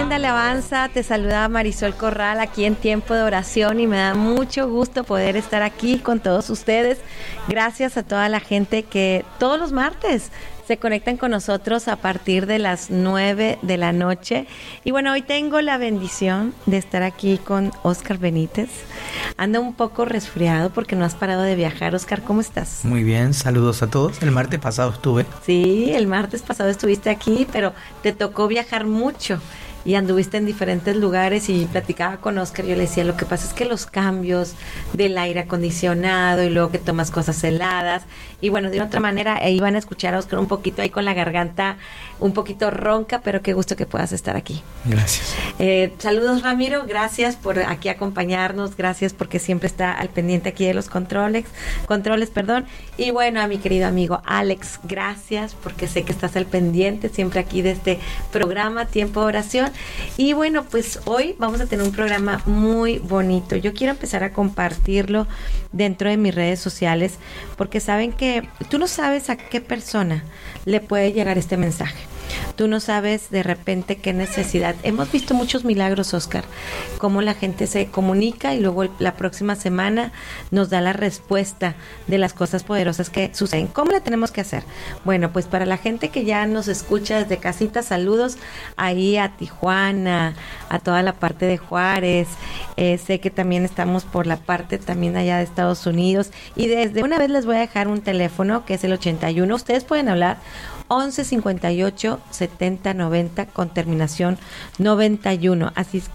de alabanza, te saluda Marisol Corral aquí en Tiempo de Oración y me da mucho gusto poder estar aquí con todos ustedes. Gracias a toda la gente que todos los martes se conectan con nosotros a partir de las 9 de la noche. Y bueno, hoy tengo la bendición de estar aquí con Óscar Benítez. Anda un poco resfriado porque no has parado de viajar. Óscar, ¿cómo estás? Muy bien, saludos a todos. El martes pasado estuve. Sí, el martes pasado estuviste aquí, pero te tocó viajar mucho. Y anduviste en diferentes lugares y platicaba con Óscar, yo le decía, lo que pasa es que los cambios del aire acondicionado y luego que tomas cosas heladas, y bueno, de otra manera, iban a escuchar a Óscar un poquito ahí con la garganta un poquito ronca, pero qué gusto que puedas estar aquí. Gracias. Saludos, Ramiro, gracias por aquí acompañarnos, gracias porque siempre está al pendiente aquí de los controles, y bueno, a mi querido amigo Alex, gracias porque sé que estás al pendiente siempre aquí de este programa Tiempo de Oración. Y bueno, pues hoy vamos a tener un programa muy bonito. Yo quiero empezar a compartirlo dentro de mis redes sociales porque saben que tú no sabes a qué persona le puede llegar este mensaje. Tú no sabes de repente qué necesidad. Hemos visto muchos milagros, Óscar, cómo la gente se comunica y luego la próxima semana nos da la respuesta de las cosas poderosas que suceden. ¿Cómo le tenemos que hacer? Bueno, pues para la gente que ya nos escucha desde casita, saludos ahí a Tijuana, a toda la parte de Juárez. Sé que también estamos por la parte también allá de Estados Unidos. Y desde una vez les voy a dejar un teléfono que es el 81. Ustedes pueden hablar 11 58 70 90 con terminación 91. Así es